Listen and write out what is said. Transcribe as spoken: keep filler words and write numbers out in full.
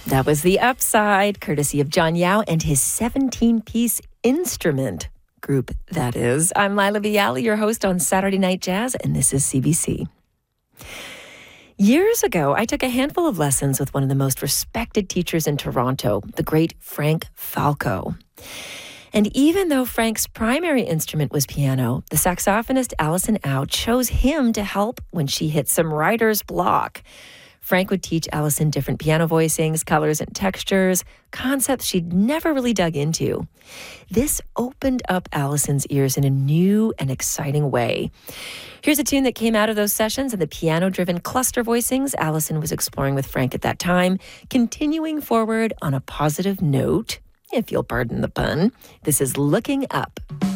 That was The Upside, courtesy of John Yao and his seventeen-piece instrument group, that is. I'm Lila Viali, your host on Saturday Night Jazz, and this is C B C. Years ago, I took a handful of lessons with one of the most respected teachers in Toronto, the great Frank Falco. And even though Frank's primary instrument was piano, the saxophonist Alison Au chose him to help when she hit some writer's block. Frank would teach Alison different piano voicings, colors and textures, concepts she'd never really dug into. This opened up Alison's ears in a new and exciting way. Here's a tune that came out of those sessions and the piano-driven cluster voicings Alison was exploring with Frank at that time, continuing forward on a positive note, if you'll pardon the pun. This is Looking Up.